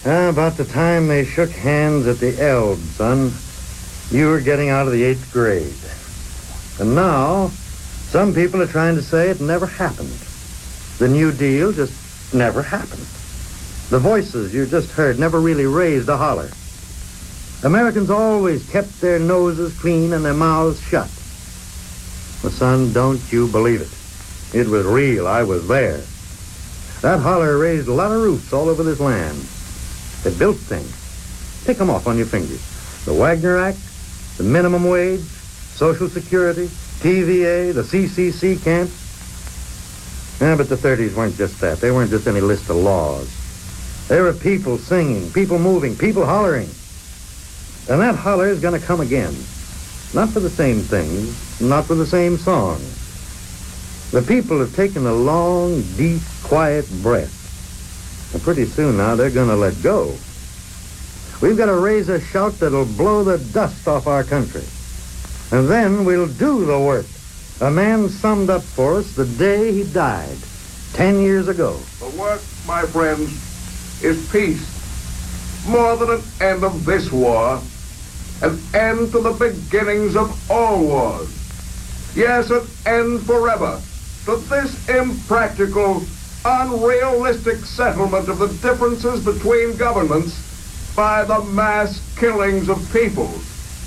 About the time they shook hands at the Elbe, son, you were getting out of the 8th grade. And now, some people are trying to say it never happened. The New Deal just never happened. The voices you just heard never really raised a holler. Americans always kept their noses clean and their mouths shut. But, son, don't you believe it. It was real. I was there. That holler raised a lot of roofs all over this land. It built things. Tick them off on your fingers. The Wagner Act, the minimum wage, Social Security, TVA, the CCC camps. But the 30s weren't just that. They weren't just any list of laws. They were people singing, people moving, people hollering. And that holler is going to come again. Not for the same things, not for the same songs. The people have taken a long, deep, quiet breath. And pretty soon now, they're going to let go. We've got to raise a shout that'll blow the dust off our country. And then we'll do the work a man summed up for us the day he died, 10 years ago. The work, my friends, is peace. More than an end of this war, an end to the beginnings of all wars. Yes, an end forever to this impractical, unrealistic settlement of the differences between governments by the mass killings of peoples.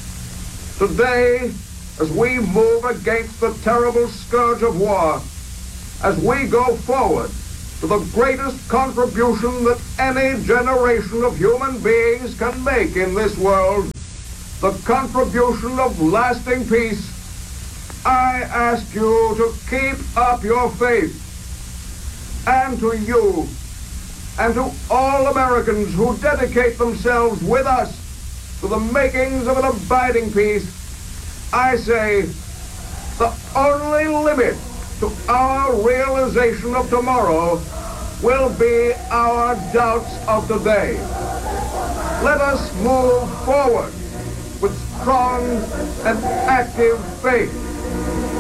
Today, as we move against the terrible scourge of war, as we go forward to the greatest contribution that any generation of human beings can make in this world, the contribution of lasting peace, I ask you to keep up your faith. And to you, and to all Americans who dedicate themselves with us to the makings of an abiding peace, I say, the only limit to our realization of tomorrow will be our doubts of today. Let us move forward with strong and active faith.